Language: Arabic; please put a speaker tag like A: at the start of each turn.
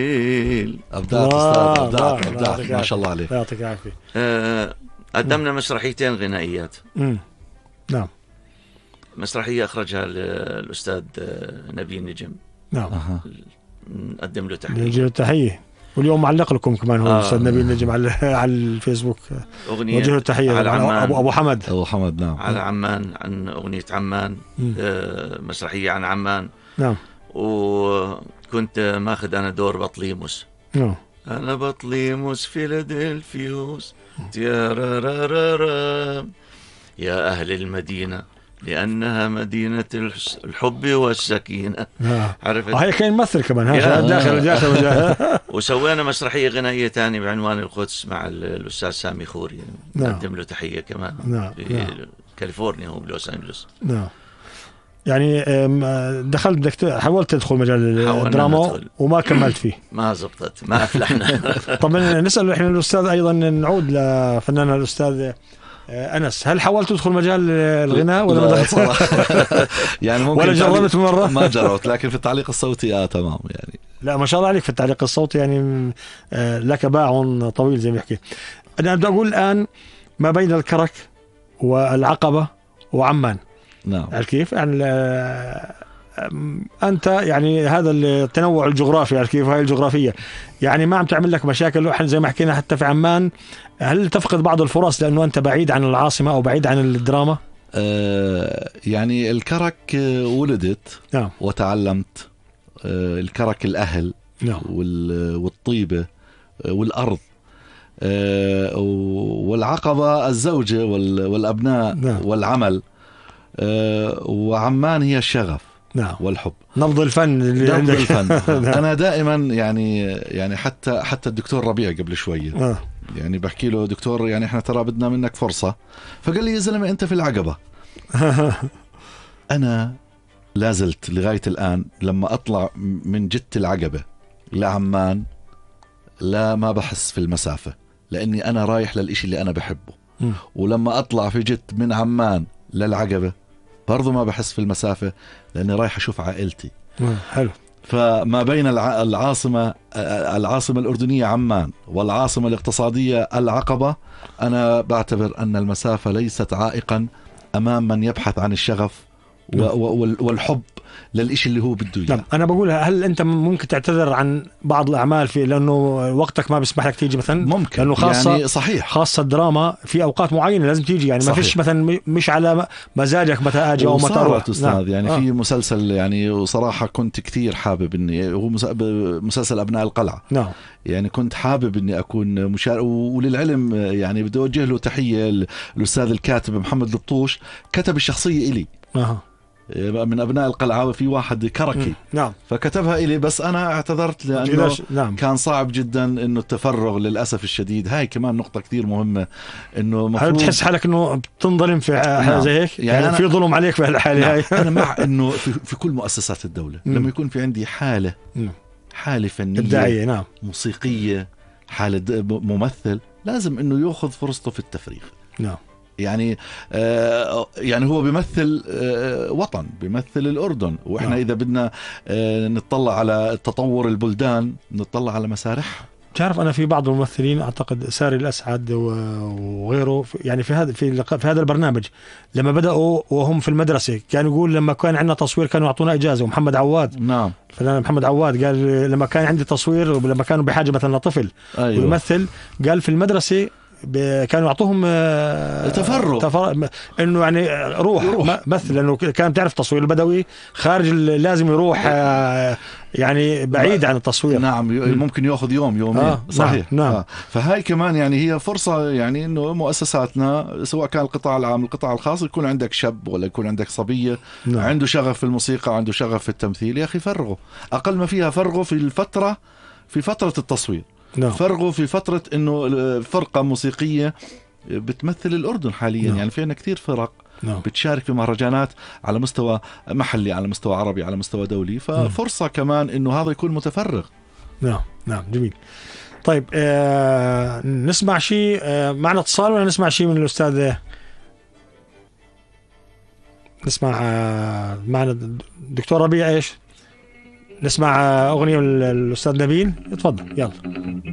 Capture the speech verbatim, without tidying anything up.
A: أبدعت أستاذ، أبدعت أبدعت ما شاء الله عليك.
B: يعطيك العافية.
C: آه قدمنا مسرحيتين غنائيات.
B: مم. نعم.
C: مسرحية أخرجها الأستاذ نبي النجم.
B: نعم.
C: نقدم له تحية.
B: نجي له تحية. واليوم معلق لكم كمان هو
C: آه.
B: الأستاذ نبي النجم على على الفيسبوك.
C: أغنية
B: وجه له تحية
C: على عمان.
B: أبو أبو حمد.
A: أبو حمد نعم.
C: على عمان، عن أغنية عمان. آه مسرحية عن عمان.
B: نعم.
C: وكنت ماخذ أنا دور بطليموس.
B: نعم.
C: أنا بطليموس فيلادلفيوس تيارارارارا يا أهل المدينة لأنها مدينة الحب والسكينة.
B: عرفت؟ هاي كان يمثل كمان ها داخل داخل.
C: وسوينا مسرحية غنائية تانية بعنوان القدس مع الأستاذ سامي خوري. نقدم له تحية كمان.
B: نعم.
C: في كاليفورنيا هو بلوس أنجلوس.
B: نعم. يعني دخلت بدك حاولت تدخل مجال الدراما وما كملت فيه.
C: ما زبطت، ما أفلحنا.
B: طبعا نسأل إحنا الأستاذ أيضا، نعود لفنان الأستاذ أنس، هل حاولت تدخل مجال الغناء ولا ما
A: يعني ممكن
B: ولا جربت مرة؟
A: ما جربت، لكن في التعليق الصوتي آه تمام يعني.
B: لا ما شاء الله عليك في التعليق الصوتي، يعني لك باع طويل زي ما يحكي. أنا بدي أقول الآن ما بين الكرك والعقبة وعمان.
A: نعم.
B: كيف يعني أنت يعني هذا التنوع الجغرافي كيف هاي الجغرافية يعني ما عم تعمل لك مشاكل؟ احنا زي ما حكينا حتى في عمان هل تفقد بعض الفرص لأنه أنت بعيد عن العاصمة أو بعيد عن الدراما؟
A: آه يعني الكرك ولدت
B: نعم.
A: وتعلمت آه الكرك الأهل.
B: نعم.
A: والطيبة والأرض آه والعقبة الزوجة والأبناء.
B: نعم.
A: والعمل آه وعمان هي الشغف.
B: نعم.
A: والحب،
B: نبض الفن.
A: نبض الفن. أنا دائما يعني يعني حتى حتى الدكتور ربيع قبل شوية
B: آه.
A: يعني بحكي له دكتور يعني احنا ترى بدنا منك فرصة، فقال لي يا زلمة انت في العقبة. انا لازلت لغاية الآن لما اطلع من جدة العقبة لعمان لا ما بحس في المسافة، لاني انا رايح للإشي اللي انا بحبه. ولما اطلع في جد من عمان للعقبة برضو ما بحس في المسافة، لاني رايح اشوف عائلتي.
B: حلو.
A: فما بين العاصمة العاصمة الأردنية عمان والعاصمة الاقتصادية العقبة، أنا بعتبر أن المسافة ليست عائقا أمام من يبحث عن الشغف والحب للإشي اللي هو بده إياه.
B: نعم. أنا بقول هل أنت ممكن تعتذر عن بعض الأعمال في لأنه وقتك ما بيسمح لك تيجي مثلا؟
A: ممكن،
B: لأنه خاصة
A: يعني صحيح
B: خاصة الدراما في أوقات معينة لازم تيجي، يعني ما فيش مثلا مش على مزاجك متى أجي أو متى أروح.
A: أستاذ نعم. يعني آه. في مسلسل يعني وصراحة كنت كثير حابب إني هو مسلسل أبناء القلعة.
B: نعم.
A: يعني كنت حابب إني أكون مشارك، وللعلم يعني بدي أوجه له تحية الأستاذ الكاتب محمد لبطوش، كتب الشخصية إلي.
B: أه.
A: من أبناء القلعة في واحد كركي.
B: نعم.
A: فكتبها إلي، بس أنا اعتذرت لأنه
B: نعم.
A: كان صعب جدا إنه التفرغ للأسف الشديد. هاي كمان نقطة كثير مهمة، إنه
B: مفروض تحس حالك إنه بتنظلم في حاجة نعم. زي هيك يعني, يعني في ظلم عليك في هالحالة. نعم. هاي
A: أنا مع إنه في, في كل مؤسسات الدولة لما يكون في عندي حالة حالة فنية
B: إبداعية نعم.
A: موسيقية، حالة ممثل، لازم إنه يأخذ فرصته في التفريغ.
B: نعم.
A: يعني آه يعني هو بيمثل آه وطن، بيمثل الأردن، وإحنا نعم. إذا بدنا آه نطلع على تطور البلدان نطلع على مسارح.
B: تعرف أنا في بعض الممثلين أعتقد ساري الأسعد وغيره يعني في هذا في في هذا البرنامج لما بدأوا وهم في المدرسة كانوا يقول لما كان عندنا تصوير كانوا يعطونا إجازة. ومحمد عواد
A: نعم
B: فلان محمد عواد قال لما كان عندي تصوير ولما كانوا بحاجة مثلا لطفل أيوة. ويمثل، قال في المدرسة كانوا يعطوهم
A: تفرغ
B: تفر... انه يعني روح, روح. مثل لانه كان تعرف تصوير البدوي خارج لازم يروح يعني بعيد عن التصوير.
A: نعم ممكن ياخذ يوم يومين.
B: آه.
A: صحيح.
B: نعم.
A: آه. فهاي كمان يعني هي فرصة، يعني انه مؤسساتنا سواء كان القطاع العام القطاع الخاص يكون عندك شاب ولا يكون عندك صبية نعم. عنده شغف في الموسيقى، عنده شغف في التمثيل، يا اخي فرغه، اقل ما فيها فرغه في الفترة في فترة التصوير. نعم. فرغوا في فترة انه فرقة موسيقية بتمثل الأردن حاليا. نعم. يعني فينا كثير فرق نعم. بتشارك في مهرجانات على مستوى محلي، على مستوى عربي، على مستوى دولي، ففرصة نعم. كمان انه هذا يكون متفرغ.
B: نعم نعم جميل. طيب آه نسمع شيء آه معنا اتصال ولا نسمع شيء من الأستاذ؟ نسمع آه معنا دكتور ربيع ايش نسمع أغنية الأستاذ نبيل، اتفضل يلا.